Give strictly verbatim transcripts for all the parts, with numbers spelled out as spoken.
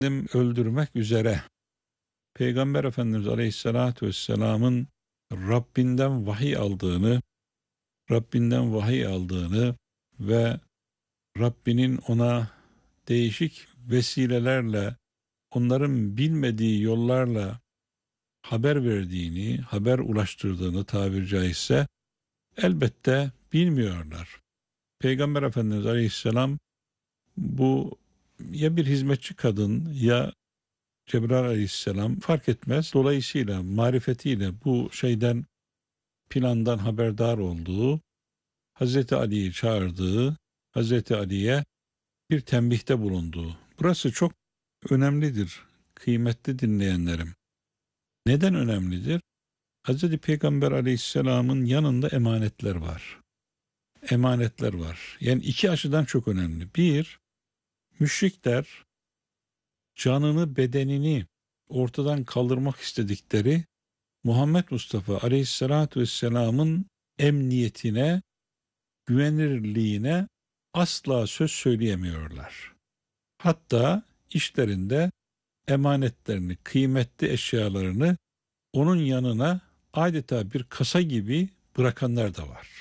öldürmek üzere Peygamber Efendimiz Aleyhisselatü Vesselam'ın Rabbinden vahiy aldığını, Rabbinden vahiy aldığını ve Rabbinin ona değişik vesilelerle, onların bilmediği yollarla haber verdiğini, haber ulaştırdığını tabiri caizse elbette bilmiyorlar. Peygamber Efendimiz Aleyhisselam bu ya bir hizmetçi kadın ya Cebrail Aleyhisselam fark etmez. Dolayısıyla marifetiyle bu şeyden, plandan haberdar olduğu, Hazreti Ali'yi çağırdığı, Hazreti Ali'ye bir tembihte bulunduğu. Burası çok önemlidir kıymetli dinleyenlerim. Neden önemlidir? Hazreti Peygamber Aleyhisselam'ın yanında emanetler var. Emanetler var. Yani iki açıdan çok önemli. Bir, müşrikler canını, bedenini ortadan kaldırmak istedikleri Muhammed Mustafa Aleyhisselatü Vesselam'ın emniyetine, güvenilirliğine asla söz söyleyemiyorlar. Hatta işlerinde emanetlerini, kıymetli eşyalarını onun yanına adeta bir kasa gibi bırakanlar da var.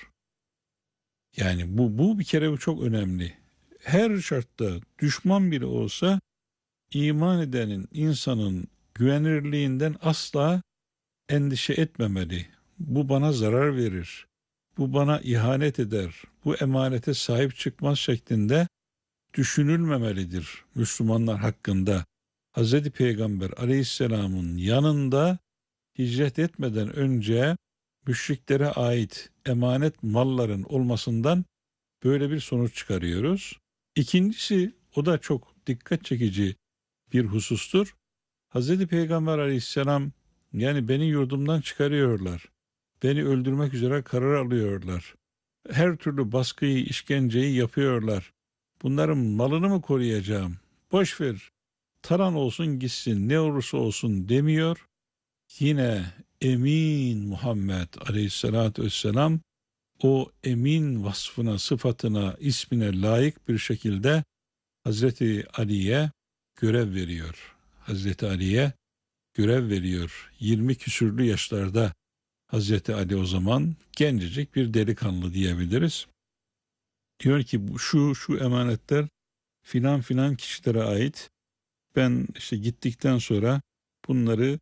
Yani bu, bu bir kere bu çok önemli. Her şartta düşman bile olsa iman edenin, insanın güvenilirliğinden asla endişe etmemeli. Bu bana zarar verir. Bu bana ihanet eder. Bu emanete sahip çıkmaz şeklinde düşünülmemelidir Müslümanlar hakkında. Hazreti Peygamber Aleyhisselam'ın yanında hicret etmeden önce müşriklere ait emanet malların olmasından böyle bir sonuç çıkarıyoruz. İkincisi, o da çok dikkat çekici bir husustur. Hazreti Peygamber Aleyhisselam, yani beni yurdumdan çıkarıyorlar, beni öldürmek üzere karar alıyorlar, her türlü baskıyı, işkenceyi yapıyorlar, bunların malını mı koruyacağım, boş ver, taran olsun gitsin, ne olursa olsun demiyor. Yine emin Muhammed Aleyhisselatü Vesselam o emin vasfına, sıfatına, ismine layık bir şekilde Hazreti Ali'ye görev veriyor. Hazreti Ali'ye görev veriyor. yirmi küsürlü yaşlarda Hazreti Ali, o zaman gencecik bir delikanlı diyebiliriz. Diyor ki şu şu emanetler filan filan kişilere ait. Ben işte gittikten sonra bunları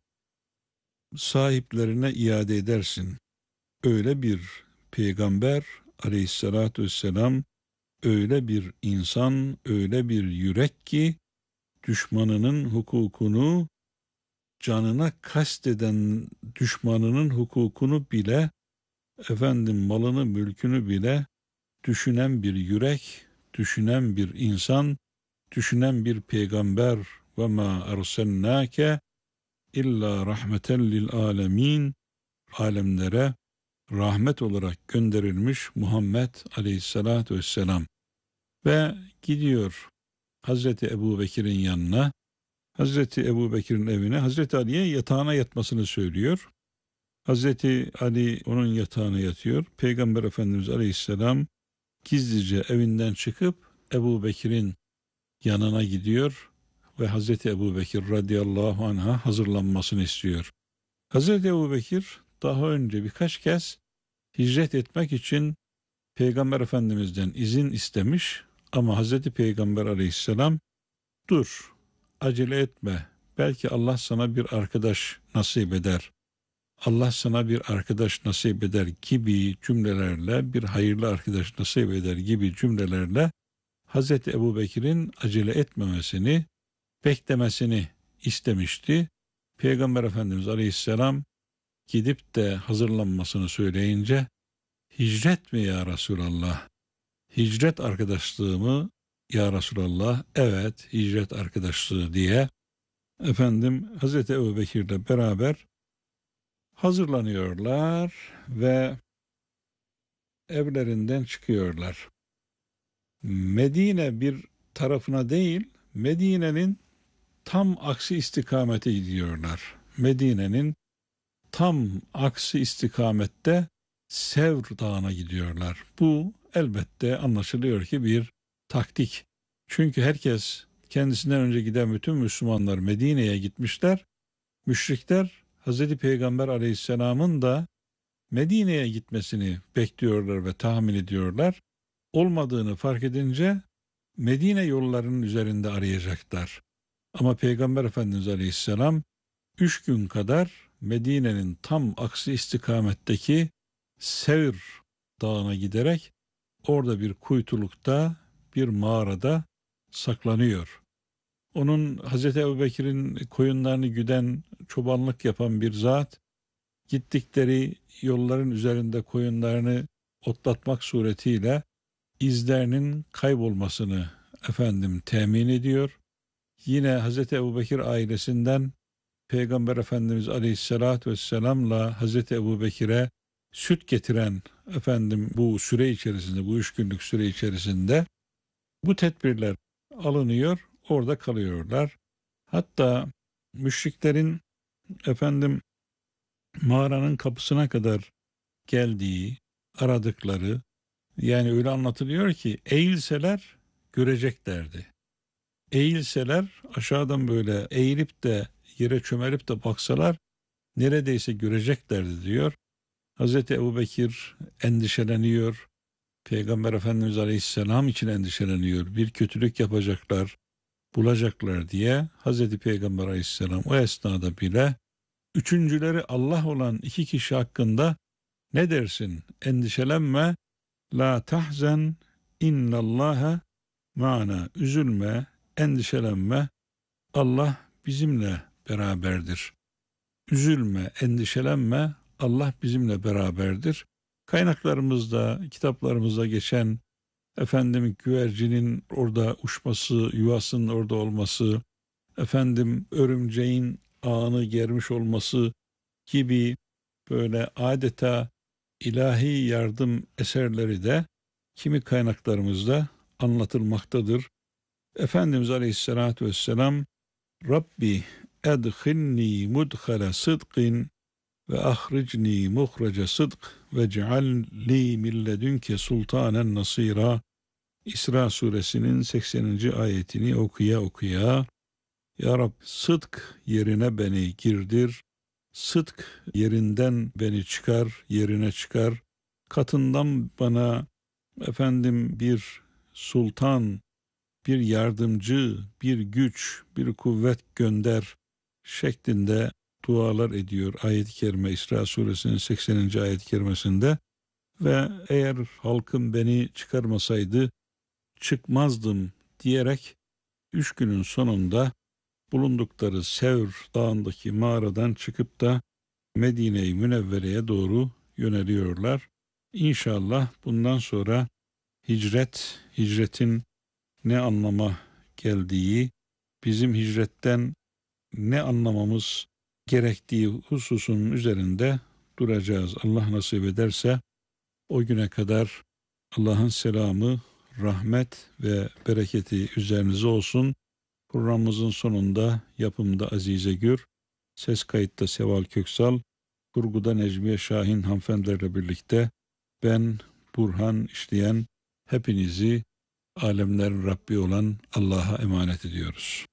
sahiplerine iade edersin. Öyle bir peygamber Aleyhisselatü Vesselam, öyle bir insan, öyle bir yürek ki düşmanının hukukunu, canına kasteden düşmanının hukukunu bile, efendim malını, mülkünü bile düşünen bir yürek, düşünen bir insan, düşünen bir peygamber. Ve ma ersennâke illa rahmeten lil alemin, alemlere rahmet olarak gönderilmiş Muhammed Aleyhisselatü Vesselam. Ve gidiyor Hazreti Ebu Bekir'in yanına, Hazreti Ebu Bekir'in evine, Hazreti Ali'ye yatağına yatmasını söylüyor. Hazreti Ali onun yatağına yatıyor. Peygamber Efendimiz Aleyhisselam gizlice evinden çıkıp Ebu Bekir'in yanına gidiyor ve Hazreti Ebu Bekir radıyallahu anh'a hazırlanmasını istiyor. Hazreti Ebu Bekir daha önce birkaç kez hicret etmek için Peygamber Efendimiz'den izin istemiş ama Hazreti Peygamber Aleyhisselam dur, acele etme, belki Allah sana bir arkadaş nasip eder, Allah sana bir arkadaş nasip eder gibi cümlelerle, bir hayırlı arkadaş nasip eder gibi cümlelerle Hazreti Ebu Bekir'in acele etmemesini, beklemesini istemişti. Peygamber Efendimiz Aleyhisselam gidip de hazırlanmasını söyleyince, hicret mi ya Resulallah? Hicret arkadaşlığı mı ya Resulallah? Evet, hicret arkadaşlığı diye efendim Hazreti Ebu Bekir'le beraber hazırlanıyorlar ve evlerinden çıkıyorlar. Medine bir tarafına değil, Medine'nin tam aksi istikamete gidiyorlar. Medine'nin tam aksi istikamette Sevr Dağı'na gidiyorlar. Bu elbette anlaşılıyor ki bir taktik. Çünkü herkes kendisinden önce giden bütün Müslümanlar Medine'ye gitmişler. Müşrikler Hazreti Peygamber Aleyhisselam'ın da Medine'ye gitmesini bekliyorlar ve tahmin ediyorlar. Olmadığını fark edince Medine yollarının üzerinde arayacaklar. Ama Peygamber Efendimiz Aleyhisselam üç gün kadar Medine'nin tam aksi istikametteki Sevr Dağı'na giderek orada bir kuytulukta, bir mağarada saklanıyor. Onun Hazreti Ebubekir'in koyunlarını güden, çobanlık yapan bir zat, gittikleri yolların üzerinde koyunlarını otlatmak suretiyle izlerinin kaybolmasını efendim temin ediyor. Yine Hazreti Ebubekir ailesinden Peygamber Efendimiz Aleyhisselatü Vesselam'la Hazreti Ebubekir'e süt getiren efendim bu süre içerisinde, bu üç günlük süre içerisinde bu tedbirler alınıyor, orada kalıyorlar. Hatta müşriklerin efendim mağaranın kapısına kadar geldiği, aradıkları, yani öyle anlatılıyor ki eğilseler göreceklerdi. Eğilseler aşağıdan böyle eğilip de yere çömelip de baksalar neredeyse göreceklerdi diyor. Hazreti Ebubekir endişeleniyor. Peygamber Efendimiz Aleyhisselam için endişeleniyor. Bir kötülük yapacaklar, bulacaklar diye Hazreti Peygamber Aleyhisselam o esnada bile üçüncüleri Allah olan iki kişi hakkında ne dersin? Endişelenme, la tahzen, innallâhe ma'ana. Üzülme, endişelenme, Allah bizimle beraberdir. Üzülme, endişelenme, Allah bizimle beraberdir. Kaynaklarımızda, kitaplarımızda geçen efendim güvercinin orada uçması, yuvasının orada olması, efendim örümceğin ağını germiş olması gibi böyle adeta ilahi yardım eserleri de kimi kaynaklarımızda anlatılmaktadır. Efendimiz Aleyhisselatü Vesselam Rabbi edhilni mudhala sıdkın ve ahricni muhraca sıdk ve cealli min ledünke sultanen nasira. İsra suresinin sekseninci ayetini okuya okuya Ya Rab sıdk yerine beni girdir, sıdk yerinden beni çıkar, yerine çıkar, katından bana efendim bir sultan, bir yardımcı, bir güç, bir kuvvet gönder şeklinde dualar ediyor ayet-i kerime İsra suresinin sekseninci ayet-i kerimesinde. Ve eğer halkım beni çıkarmasaydı çıkmazdım diyerek üç günün sonunda bulundukları Sevr dağındaki mağaradan çıkıp da Medine-i Münevvere'ye doğru yöneliyorlar. İnşallah bundan sonra hicret, hicretin ne anlama geldiği, bizim hicretten ne anlamamız gerektiği hususunun üzerinde duracağız. Allah nasip ederse o güne kadar Allah'ın selamı, rahmet ve bereketi üzerinize olsun. Programımızın sonunda yapımda Azize Gür, ses kayıtta Seval Köksal, kurguda Necmiye Şahin hanımefendilerle birlikte ben Burhan İşleyen hepinizi alemlerin Rabbi olan Allah'a emanet ediyoruz.